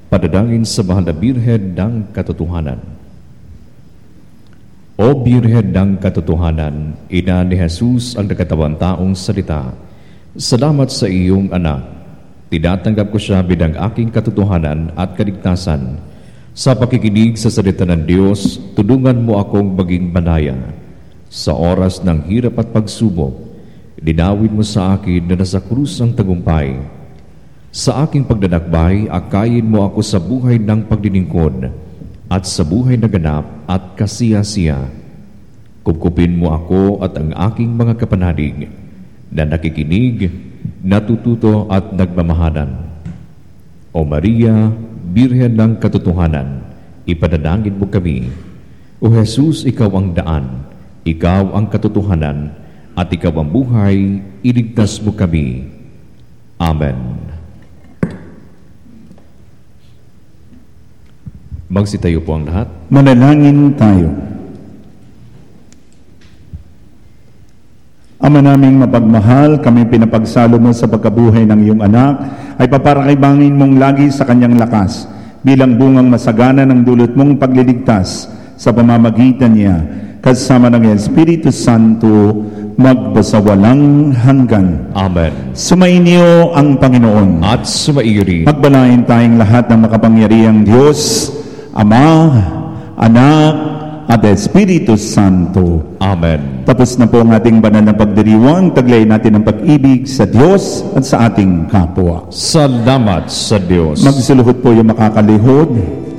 Padadangin sa mahal na Birhen ng Katotohanan. O Birhen ng Katotohanan, ina ni Jesus ang nagkatawang taong salita. Salamat sa iyong anak. Tinatanggap ko siya bilang aking katotohanan at kaligtasan. Sa pakikinig sa salita ng Diyos, tulungan mo akong maging banaya. Sa oras ng hirap at pagsubok, linawin mo sa akin na nasa krus ang tagumpay. Sa aking pagdadakbay, akayin mo ako sa buhay ng paglilingkod at sa buhay na ganap at kasiya-siya. Kupkupin mo ako at ang aking mga kapanalig na nakikinig, natututo at nagmamahalan. O Maria, Birhen ng Katotohanan, ipanalangin mo kami. O Jesus, ikaw ang daan, ikaw ang katotohanan, at ikaw ang buhay, iligtas mo kami. Amen. Magsitayo po ang lahat. Manalangin tayo. Ama naming mapagmahal, kami pinapagsalo mo sa pagkabuhay ng iyong anak, ay paparakibangin mong lagi sa kanyang lakas, bilang bungang masagana ng dulot mong pagliligtas sa pamamagitan niya, kasama ng Espiritu Santo, magbasawalang hanggan. Amen. Sumainyo ang Panginoon. At sumaiyo rin. Magbalain tayong lahat ng makapangyarihang Diyos, Ama, Anak, at Espiritu Santo. Amen. Tapos na po ang ating banal na pagdiriwang. Taglay natin ang pag-ibig sa Diyos at sa ating kapwa. Salamat sa Diyos. Magsiluhod po yung makakalihod.